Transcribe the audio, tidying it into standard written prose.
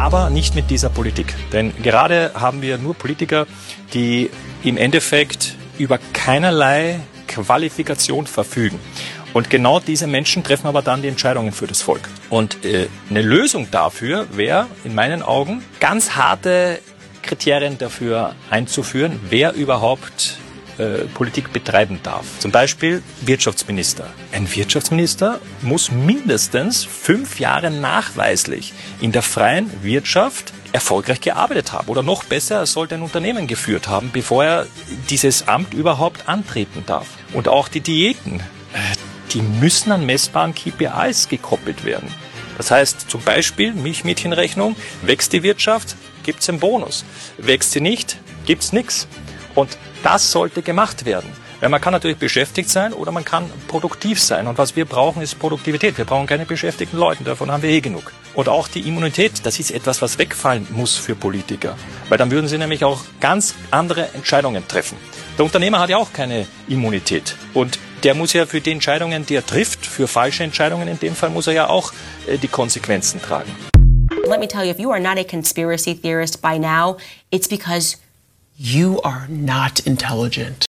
aber nicht mit dieser Politik. Denn gerade haben wir nur Politiker, die im Endeffekt über keinerlei Qualifikation verfügen. Und genau diese Menschen treffen aber dann die Entscheidungen für das Volk. Und eine Lösung dafür wäre in meinen Augen, ganz harte Kriterien dafür einzuführen, wer überhaupt Politik betreiben darf. Zum Beispiel Wirtschaftsminister. Ein Wirtschaftsminister muss mindestens 5 Jahre nachweislich in der freien Wirtschaft erfolgreich gearbeitet haben. Oder noch besser, er sollte ein Unternehmen geführt haben, bevor er dieses Amt überhaupt antreten darf. Und auch die Diäten, die müssen an messbaren KPIs gekoppelt werden. Das heißt zum Beispiel Milchmädchenrechnung, wächst die Wirtschaft, gibt es einen Bonus. Wächst sie nicht, gibt es nichts. Und das sollte gemacht werden. Weil man kann natürlich beschäftigt sein oder man kann produktiv sein. Und was wir brauchen, ist Produktivität. Wir brauchen keine beschäftigten Leute, davon haben wir eh genug. Und auch die Immunität, das ist etwas, was wegfallen muss für Politiker. Weil dann würden sie nämlich auch ganz andere Entscheidungen treffen. Der Unternehmer hat ja auch keine Immunität. Und der muss ja für die Entscheidungen, die er trifft, für falsche Entscheidungen in dem Fall, muss er ja auch die Konsequenzen tragen. Let me tell you, if you are not a conspiracy theorist by now, it's because you are not intelligent.